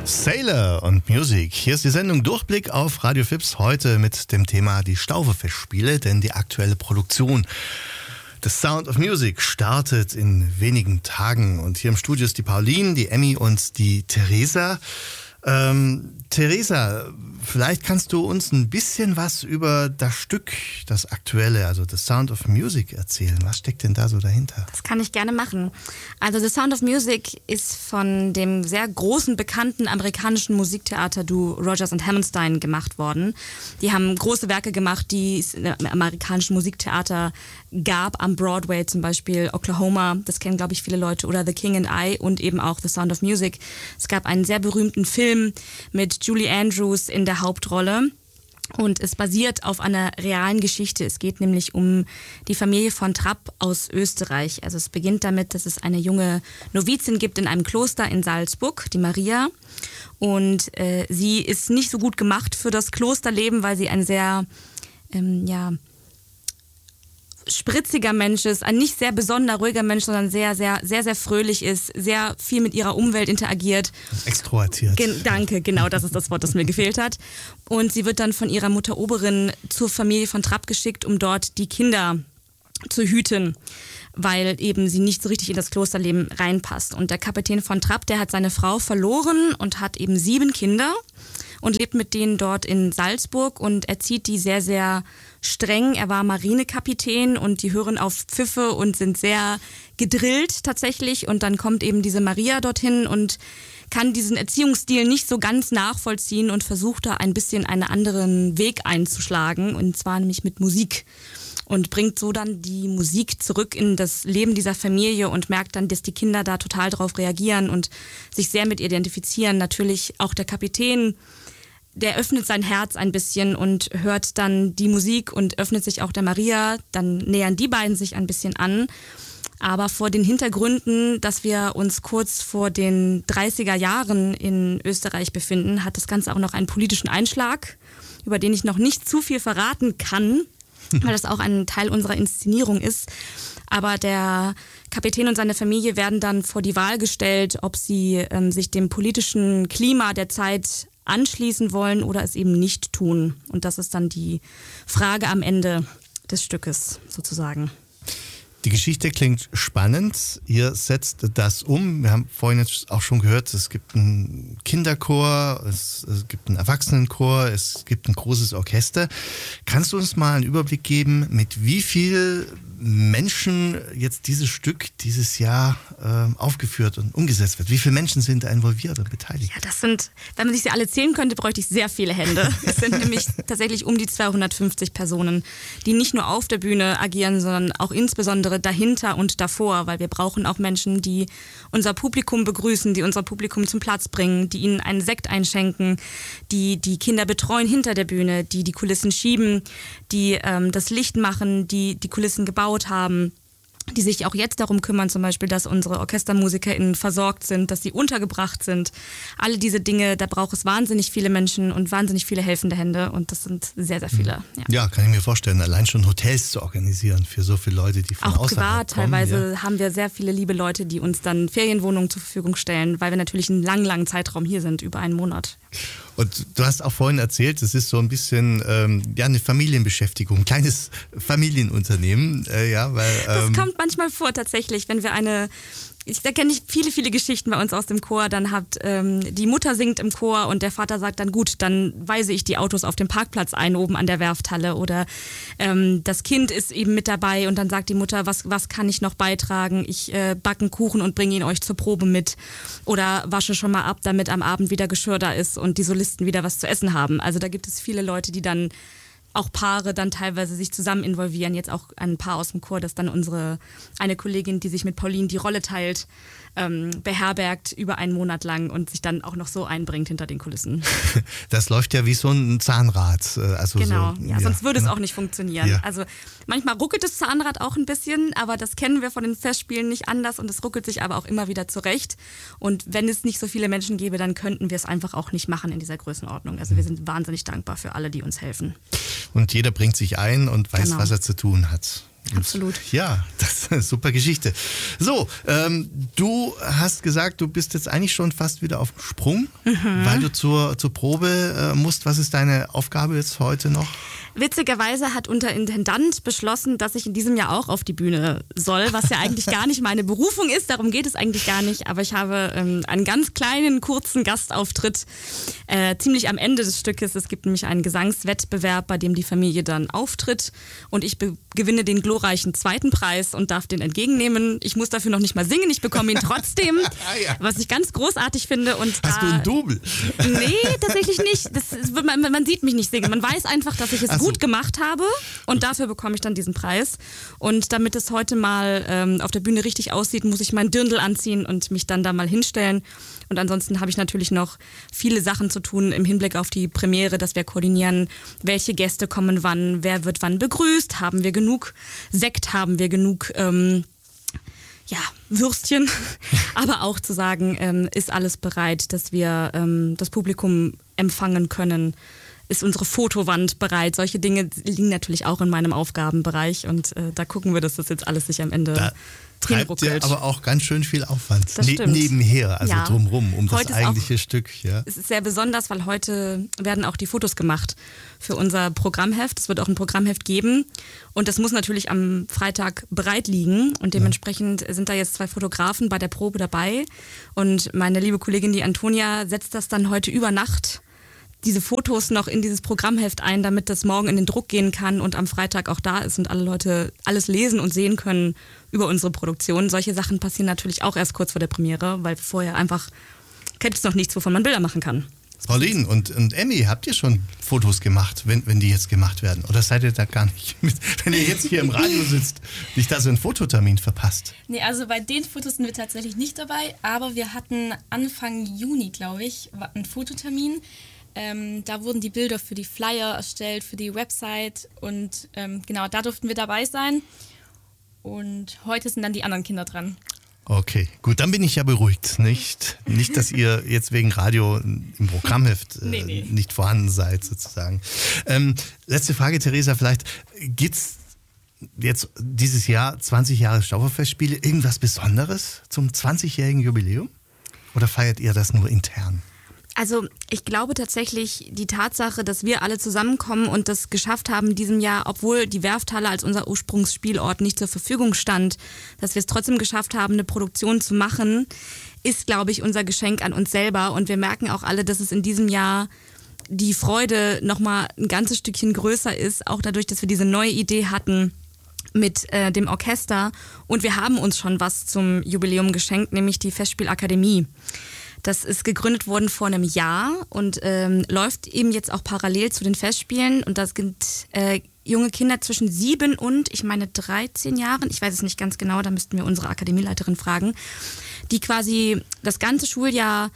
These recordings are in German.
Sailor und Music. Hier ist die Sendung Durchblick auf Radio Fips. Heute mit dem Thema die Staufe-Festspiele, denn die aktuelle Produktion The Sound of Music startet in wenigen Tagen. Und hier im Studio ist die Pauline, die Emmy und die Theresa. Theresa, vielleicht kannst du uns ein bisschen was über das Stück, das aktuelle, also The Sound of Music erzählen. Was steckt denn da so dahinter? Das kann ich gerne machen. Also The Sound of Music ist von dem sehr großen, bekannten amerikanischen Musiktheater-Duo Rodgers und Hammerstein gemacht worden. Die haben große Werke gemacht, die es im amerikanischen Musiktheater gab, am Broadway zum Beispiel, Oklahoma, das kennen glaube ich viele Leute, oder The King and I und eben auch The Sound of Music. Es gab einen sehr berühmten Film mit Julie Andrews in der Hauptrolle. Und es basiert auf einer realen Geschichte. Es geht nämlich um die Familie von Trapp aus Österreich. Also es beginnt damit, dass es eine junge Novizin gibt in einem Kloster in Salzburg, die Maria. Und sie ist nicht so gut gemacht für das Klosterleben, weil sie ein sehr spritziger Mensch ist, ein nicht sehr besonderer, ruhiger Mensch, sondern sehr, sehr, sehr, sehr fröhlich ist, sehr viel mit ihrer Umwelt interagiert. Extrovertiert. Danke, genau, das ist das Wort, das mir gefehlt hat. Und sie wird dann von ihrer Mutter Oberin zur Familie von Trapp geschickt, um dort die Kinder zu hüten, weil eben sie nicht so richtig in das Klosterleben reinpasst. Und der Kapitän von Trapp, der hat seine Frau verloren und hat eben 7 Kinder und lebt mit denen dort in Salzburg und erzieht die sehr, sehr streng. Er war Marinekapitän und die hören auf Pfiffe und sind sehr gedrillt tatsächlich. Und dann kommt eben diese Maria dorthin und kann diesen Erziehungsstil nicht so ganz nachvollziehen und versucht da ein bisschen einen anderen Weg einzuschlagen, und zwar nämlich mit Musik. Und bringt so dann die Musik zurück in das Leben dieser Familie und merkt dann, dass die Kinder da total drauf reagieren und sich sehr mit ihr identifizieren. Natürlich auch der Kapitän, der öffnet sein Herz ein bisschen und hört dann die Musik und öffnet sich auch der Maria. Dann nähern die beiden sich ein bisschen an. Aber vor den Hintergründen, dass wir uns kurz vor den 30er Jahren in Österreich befinden, hat das Ganze auch noch einen politischen Einschlag, über den ich noch nicht zu viel verraten kann, weil das auch ein Teil unserer Inszenierung ist. Aber der Kapitän und seine Familie werden dann vor die Wahl gestellt, ob sie sich dem politischen Klima der Zeit anschließen wollen oder es eben nicht tun. Und das ist dann die Frage am Ende des Stückes sozusagen. Die Geschichte klingt spannend. Ihr setzt das um. Wir haben vorhin jetzt auch schon gehört, es gibt einen Kinderchor, es gibt einen Erwachsenenchor, es gibt ein großes Orchester. Kannst du uns mal einen Überblick geben, mit wie viel Menschen jetzt dieses Stück dieses Jahr aufgeführt und umgesetzt wird? Wie viele Menschen sind da involviert und beteiligt? Ja, das sind, wenn man sich sie alle zählen könnte, bräuchte ich sehr viele Hände. Es sind nämlich tatsächlich um die 250 Personen, die nicht nur auf der Bühne agieren, sondern auch insbesondere dahinter und davor, weil wir brauchen auch Menschen, die unser Publikum begrüßen, die unser Publikum zum Platz bringen, die ihnen einen Sekt einschenken, die die Kinder betreuen hinter der Bühne, die die Kulissen schieben, die das Licht machen, die die Kulissen gebaut haben, die sich auch jetzt darum kümmern, zum Beispiel, dass unsere OrchestermusikerInnen versorgt sind, dass sie untergebracht sind. Alle diese Dinge, da braucht es wahnsinnig viele Menschen und wahnsinnig viele helfende Hände, und das sind sehr, sehr viele. Ja, kann ich mir vorstellen, allein schon Hotels zu organisieren für so viele Leute, die von auch außerhalb privat kommen. Teilweise haben wir sehr viele liebe Leute, die uns dann Ferienwohnungen zur Verfügung stellen, weil wir natürlich einen langen Zeitraum hier sind, über einen Monat. Und du hast auch vorhin erzählt, es ist so ein bisschen eine Familienbeschäftigung, ein kleines Familienunternehmen. Das kommt manchmal vor tatsächlich, wenn wir da kenne ich viele, viele Geschichten bei uns aus dem Chor. Dann die Mutter singt im Chor und der Vater sagt dann, gut, dann weise ich die Autos auf dem Parkplatz ein, oben an der Werfthalle. Oder das Kind ist eben mit dabei und dann sagt die Mutter, was kann ich noch beitragen? Ich backe einen Kuchen und bringe ihn euch zur Probe mit. Oder wasche schon mal ab, damit am Abend wieder Geschirr da ist und die Solisten wieder was zu essen haben. Also da gibt es viele Leute, die dann auch Paare dann teilweise sich zusammen involvieren. Jetzt auch ein Paar aus dem Chor, das dann eine Kollegin, die sich mit Pauline die Rolle teilt, beherbergt über einen Monat lang und sich dann auch noch so einbringt hinter den Kulissen. Das läuft ja wie so ein Zahnrad. Also genau, so, ja, sonst würde es auch nicht funktionieren. Ja. Also manchmal ruckelt das Zahnrad auch ein bisschen, aber das kennen wir von den Festspielen nicht anders, und es ruckelt sich aber auch immer wieder zurecht. Und wenn es nicht so viele Menschen gäbe, dann könnten wir es einfach auch nicht machen in dieser Größenordnung. Also wir sind wahnsinnig dankbar für alle, die uns helfen. Und jeder bringt sich ein und weiß, Genau. was er zu tun hat. Absolut. Ja, das ist eine super Geschichte. So, du hast gesagt, du bist jetzt eigentlich schon fast wieder auf dem Sprung, weil du zur Probe musst. Was ist deine Aufgabe jetzt heute noch? Witzigerweise hat unser Intendant beschlossen, dass ich in diesem Jahr auch auf die Bühne soll, was ja eigentlich gar nicht meine Berufung ist, darum geht es eigentlich gar nicht, aber ich habe einen ganz kleinen, kurzen Gastauftritt ziemlich am Ende des Stückes. Es gibt nämlich einen Gesangswettbewerb, bei dem die Familie dann auftritt und ich gewinne den glorreichen 2. Preis und darf den entgegennehmen. Ich muss dafür noch nicht mal singen, ich bekomme ihn trotzdem, was ich ganz großartig finde. Und hast du ein Double? Nee, tatsächlich nicht. Man sieht mich nicht singen, man weiß einfach, dass ich es gut gemacht habe und dafür bekomme ich dann diesen Preis. Und damit es heute mal auf der Bühne richtig aussieht, muss ich meinen Dirndl anziehen und mich dann da mal hinstellen. Und ansonsten habe ich natürlich noch viele Sachen zu tun im Hinblick auf die Premiere, dass wir koordinieren, welche Gäste kommen wann, wer wird wann begrüßt, haben wir genug Sekt, haben wir genug Würstchen, aber auch zu sagen, ist alles bereit, dass wir das Publikum empfangen können. Ist unsere Fotowand bereit? Solche Dinge liegen natürlich auch in meinem Aufgabenbereich und da gucken wir, dass das jetzt alles sich am Ende treibt ja aber auch ganz schön viel Aufwand stimmt. nebenher, also drumherum, um heute das eigentliche Stück. Ja. Es ist sehr besonders, weil heute werden auch die Fotos gemacht für unser Programmheft. Es wird auch ein Programmheft geben und das muss natürlich am Freitag bereit liegen und dementsprechend sind da jetzt 2 Fotografen bei der Probe dabei und meine liebe Kollegin, die Antonia, setzt das dann heute über Nacht diese Fotos noch in dieses Programmheft ein, damit das morgen in den Druck gehen kann und am Freitag auch da ist und alle Leute alles lesen und sehen können über unsere Produktion. Solche Sachen passieren natürlich auch erst kurz vor der Premiere, weil vorher einfach gibt es noch nichts, wovon man Bilder machen kann. Pauline und Emmy, habt ihr schon Fotos gemacht, wenn die jetzt gemacht werden? Oder seid ihr da gar nicht mit? Wenn ihr jetzt hier im Radio sitzt, nicht da so einen Fototermin verpasst? Nee, also bei den Fotos sind wir tatsächlich nicht dabei, aber wir hatten Anfang Juni, glaube ich, einen Fototermin. Da wurden die Bilder für die Flyer erstellt, für die Website und genau, da durften wir dabei sein. Und heute sind dann die anderen Kinder dran. Okay, gut, dann bin ich ja beruhigt. Nicht, dass ihr jetzt wegen Radio im Programmheft nicht vorhanden seid, sozusagen. Letzte Frage, Theresa, vielleicht gibt's jetzt dieses Jahr 20 Jahre Stauferfestspiele irgendwas Besonderes zum 20-jährigen Jubiläum? Oder feiert ihr das nur intern? Also ich glaube tatsächlich, die Tatsache, dass wir alle zusammenkommen und das geschafft haben in diesem Jahr, obwohl die Werfthalle als unser Ursprungsspielort nicht zur Verfügung stand, dass wir es trotzdem geschafft haben, eine Produktion zu machen, ist, glaube ich, unser Geschenk an uns selber. Und wir merken auch alle, dass es in diesem Jahr die Freude nochmal ein ganzes Stückchen größer ist, auch dadurch, dass wir diese neue Idee hatten mit dem Orchester. Und wir haben uns schon was zum Jubiläum geschenkt, nämlich die Festspielakademie. Das ist gegründet worden vor einem Jahr und läuft eben jetzt auch parallel zu den Festspielen. Und das sind junge Kinder zwischen 7 und, ich meine, 13 Jahren. Ich weiß es nicht ganz genau, da müssten wir unsere Akademieleiterin fragen. Die quasi das ganze Schuljahr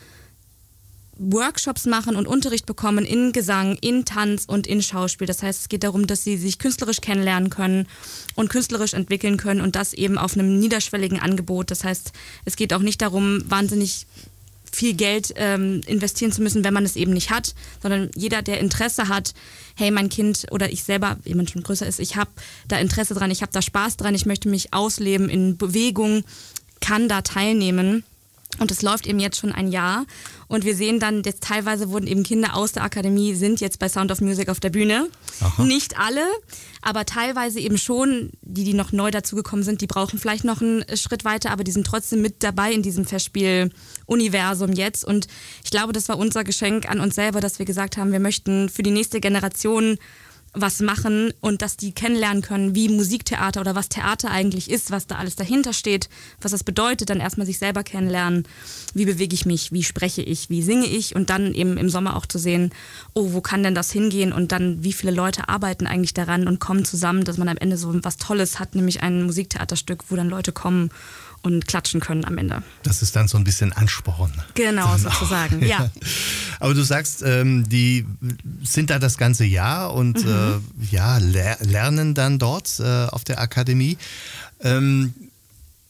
Workshops machen und Unterricht bekommen in Gesang, in Tanz und in Schauspiel. Das heißt, es geht darum, dass sie sich künstlerisch kennenlernen können und künstlerisch entwickeln können und das eben auf einem niederschwelligen Angebot. Das heißt, es geht auch nicht darum, wahnsinnig viel Geld investieren zu müssen, wenn man es eben nicht hat, sondern jeder, der Interesse hat, hey, mein Kind oder ich selber, jemand schon größer ist, ich habe da Interesse dran, ich habe da Spaß dran, ich möchte mich ausleben in Bewegung, kann da teilnehmen. Und es läuft eben jetzt schon ein Jahr und wir sehen dann, jetzt teilweise wurden eben Kinder aus der Akademie, sind jetzt bei Sound of Music auf der Bühne. Aha. Nicht alle, aber teilweise eben schon, die noch neu dazugekommen sind, die brauchen vielleicht noch einen Schritt weiter, aber die sind trotzdem mit dabei in diesem Festspiel-Universum jetzt. Und ich glaube, das war unser Geschenk an uns selber, dass wir gesagt haben, wir möchten für die nächste Generation was machen und dass die kennenlernen können, wie Musiktheater oder was Theater eigentlich ist, was da alles dahinter steht, was das bedeutet, dann erstmal sich selber kennenlernen, wie bewege ich mich, wie spreche ich, wie singe ich und dann eben im Sommer auch zu sehen, oh, wo kann denn das hingehen und dann wie viele Leute arbeiten eigentlich daran und kommen zusammen, dass man am Ende so was Tolles hat, nämlich ein Musiktheaterstück, wo dann Leute kommen und klatschen können am Ende. Das ist dann so ein bisschen Ansporn. Genau, sozusagen, ja. Aber du sagst, die sind da das ganze Jahr und lernen dann dort auf der Akademie.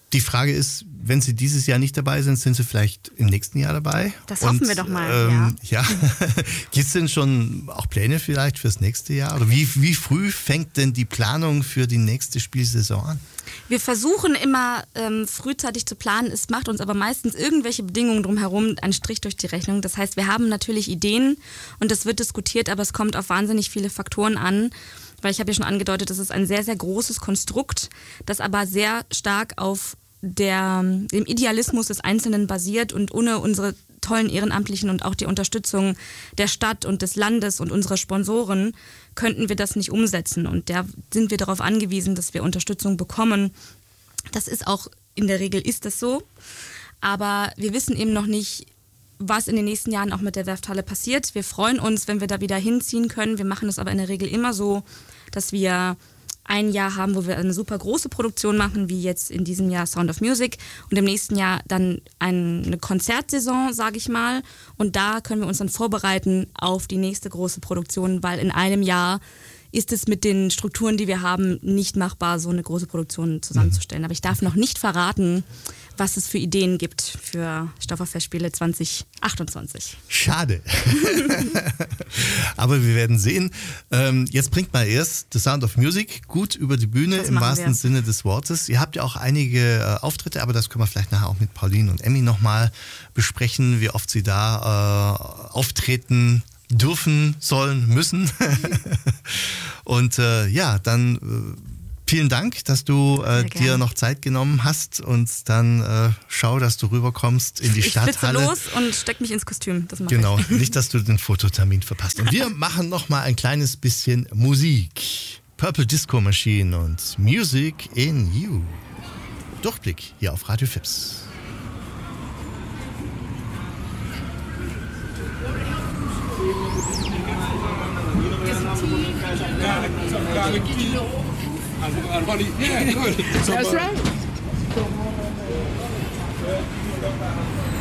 Die Frage ist, wenn Sie dieses Jahr nicht dabei sind, sind Sie vielleicht im nächsten Jahr dabei? Das hoffen wir doch mal, ja. Gibt es denn schon auch Pläne vielleicht fürs nächste Jahr? Oder wie früh fängt denn die Planung für die nächste Spielsaison an? Wir versuchen immer frühzeitig zu planen. Es macht uns aber meistens irgendwelche Bedingungen drumherum einen Strich durch die Rechnung. Das heißt, wir haben natürlich Ideen und das wird diskutiert, aber es kommt auf wahnsinnig viele Faktoren an. Weil ich habe ja schon angedeutet, das ist ein sehr, sehr großes Konstrukt, das aber sehr stark auf dem Idealismus des Einzelnen basiert und ohne unsere tollen Ehrenamtlichen und auch die Unterstützung der Stadt und des Landes und unserer Sponsoren könnten wir das nicht umsetzen. Und da sind wir darauf angewiesen, dass wir Unterstützung bekommen. Das ist auch, in der Regel ist das so. Aber wir wissen eben noch nicht, was in den nächsten Jahren auch mit der Werfthalle passiert. Wir freuen uns, wenn wir da wieder hinziehen können. Wir machen das aber in der Regel immer so, dass wir ein Jahr haben, wo wir eine super große Produktion machen, wie jetzt in diesem Jahr Sound of Music und im nächsten Jahr dann eine Konzertsaison, sage ich mal. Und da können wir uns dann vorbereiten auf die nächste große Produktion, weil in einem Jahr ist es mit den Strukturen, die wir haben, nicht machbar, so eine große Produktion zusammenzustellen. Aber ich darf noch nicht verraten, was es für Ideen gibt für Stofferfestspiele 2028. Schade. Aber wir werden sehen. Jetzt bringt mal erst The Sound of Music gut über die Bühne im wahrsten Sinne des Wortes. Ihr habt ja auch einige Auftritte, aber das können wir vielleicht nachher auch mit Pauline und Emmy nochmal besprechen, wie oft sie da auftreten dürfen, sollen, müssen. Und dann vielen Dank, dass du dir noch Zeit genommen hast und dann schau, dass du rüberkommst in die Stadthalle. Ich flitze los und steck mich ins Kostüm. Das genau, ich. Nicht, dass du den Fototermin verpasst. Und wir machen noch mal ein kleines bisschen Musik. Purple Disco Machine und Music in You. Durchblick hier auf Radio Fips. That's right.